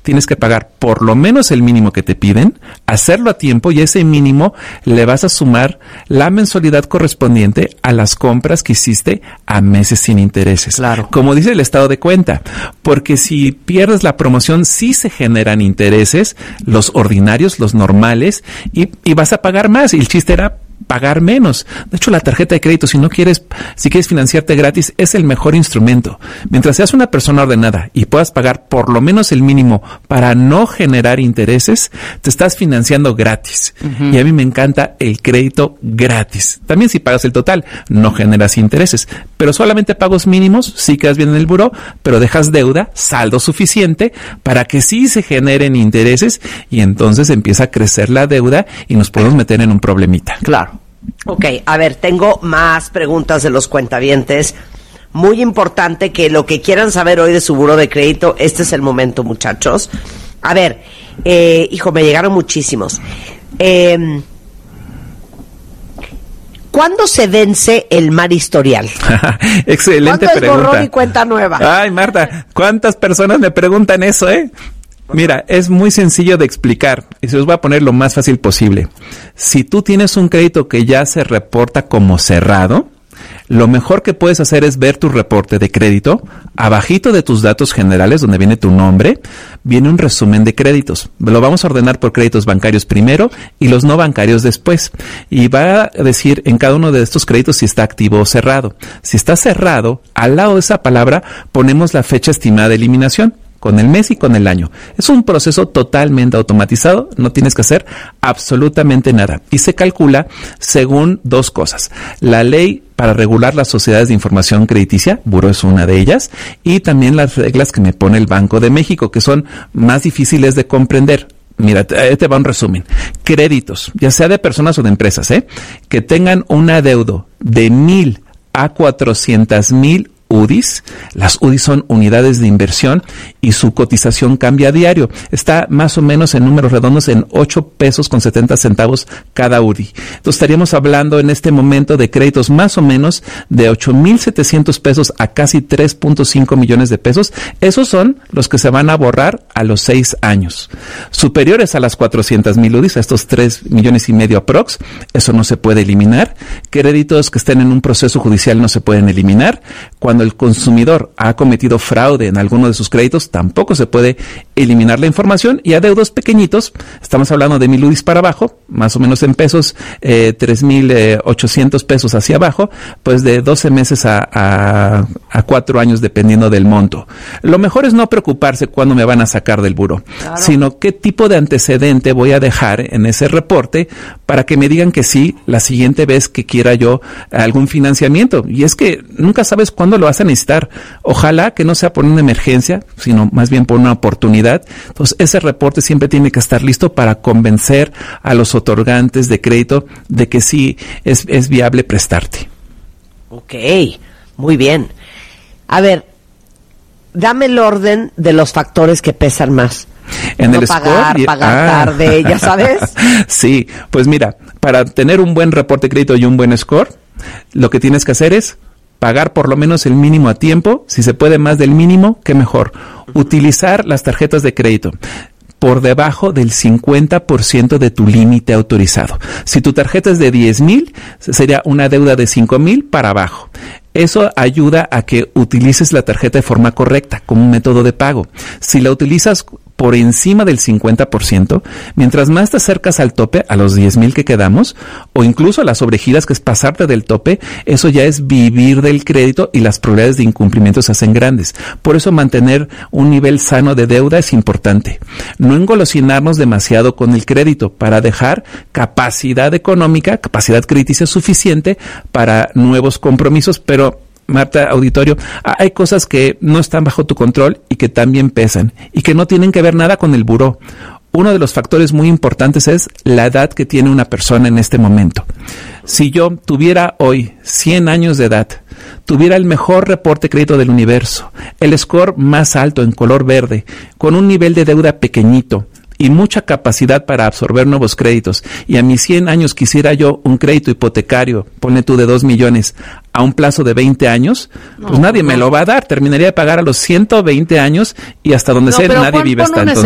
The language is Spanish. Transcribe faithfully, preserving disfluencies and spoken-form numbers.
tienes que pagar por lo menos el mínimo que te piden, hacerlo a tiempo y ese mínimo le vas a sumar la mensualidad correspondiente a las compras que hiciste a meses sin intereses. Claro. Como dice el estado de cuenta, porque si pierdes la promoción sí se generan intereses, los ordinarios, los normales, y, y vas a pagar más. Y el chiste era pagar menos. De hecho, la tarjeta de crédito, si no quieres, si quieres financiarte gratis, es el mejor instrumento. Mientras seas una persona ordenada y puedas pagar por lo menos el mínimo para no generar intereses, te estás financiando gratis. Uh-huh. Y a mí me encanta el crédito gratis. También si pagas el total, no generas intereses. Pero solamente pagos mínimos, sí quedas bien en el buró, pero dejas deuda, saldo suficiente, para que sí se generen intereses y entonces empieza a crecer la deuda y nos podemos meter en un problemita. Claro. Ok, a ver, tengo más preguntas de los cuentavientes. Muy importante que lo que quieran saber hoy de su buró de crédito, este es el momento, muchachos. A ver, eh, hijo, me llegaron muchísimos. Eh, ¿Cuándo se vence el Mar Historial? Excelente ¿Cuándo es pregunta. borrón y cuenta nueva? Ay, Marta, ¿cuántas personas me preguntan eso, eh? Mira, es muy sencillo de explicar y se los voy a poner lo más fácil posible. Si tú tienes un crédito que ya se reporta como cerrado, lo mejor que puedes hacer es ver tu reporte de crédito. Abajito de tus datos generales, donde viene tu nombre, viene un resumen de créditos. Lo vamos a ordenar por créditos bancarios primero y los no bancarios después. Y va a decir en cada uno de estos créditos si está activo o cerrado. Si está cerrado, al lado de esa palabra ponemos la fecha estimada de eliminación, con el mes y con el año. Es un proceso totalmente automatizado, no tienes que hacer absolutamente nada. Y se calcula según dos cosas. La ley para regular las sociedades de información crediticia, Buró es una de ellas, y también las reglas que me pone el Banco de México, que son más difíciles de comprender. Mira, te, te va un resumen. Créditos, ya sea de personas o de empresas, ¿eh? que tengan un adeudo de mil a cuatrocientas mil U D Is. Las U D Is son unidades de inversión y su cotización cambia a diario. Está más o menos en números redondos en ocho pesos con setenta centavos cada U D I. Entonces estaríamos hablando en este momento de créditos más o menos de ocho mil setecientos pesos a casi tres punto cinco millones de pesos. Esos son los que se van a borrar a los seis años. Superiores a las cuatrocientas mil U D Is, a estos tres millones y medio aprox, eso no se puede eliminar. Créditos que estén en un proceso judicial no se pueden eliminar. Cuando el consumidor ha cometido fraude en alguno de sus créditos, tampoco se puede eliminar la información. Y adeudos pequeñitos, estamos hablando de mil U D Is para abajo, más o menos en pesos, eh, tres mil ochocientos pesos hacia abajo, pues de doce meses a, a, a cuatro años, dependiendo del monto. Lo mejor es no preocuparse cuándo me van a sacar del buró, claro, sino qué tipo de antecedente voy a dejar en ese reporte para que me digan que sí la siguiente vez que quiera yo algún financiamiento. Y es que nunca sabes cuándo lo vas a necesitar. Ojalá que no sea por una emergencia, sino más bien por una oportunidad. Entonces, ese reporte siempre tiene que estar listo para convencer a los otorgantes de crédito de que sí es, es viable prestarte. Ok, muy bien. A ver, dame el orden de los factores que pesan más. En no el pagar, score, pagar ah. tarde, ya sabes. Sí, pues mira, para tener un buen reporte de crédito y un buen score, lo que tienes que hacer es pagar por lo menos el mínimo a tiempo. Si se puede más del mínimo, qué mejor. Utilizar las tarjetas de crédito por debajo del cincuenta por ciento de tu límite autorizado. Si tu tarjeta es de diez mil, sería una deuda de cinco mil para abajo. Eso ayuda a que utilices la tarjeta de forma correcta, como un método de pago. Si la utilizas por encima del cincuenta por ciento, mientras más te acercas al tope, a los diez mil que quedamos, o incluso a las sobregiras, que es pasarte del tope, eso ya es vivir del crédito y las probabilidades de incumplimiento se hacen grandes. Por eso mantener un nivel sano de deuda es importante. No engolosinarnos demasiado con el crédito para dejar capacidad económica, capacidad crediticia suficiente para nuevos compromisos, pero Marta, auditorio, hay cosas que no están bajo tu control y que también pesan y que no tienen que ver nada con el buró. Uno de los factores muy importantes es la edad que tiene una persona en este momento. Si yo tuviera hoy cien años de edad, tuviera el mejor reporte de crédito del universo, el score más alto en color verde, con un nivel de deuda pequeñito y mucha capacidad para absorber nuevos créditos, y a mis cien años quisiera yo un crédito hipotecario, ponle tú de dos millones, a un plazo de veinte años, no, pues nadie no. me lo va a dar. Terminaría de pagar a los ciento veinte años y hasta donde no, sea nadie vive hasta entonces.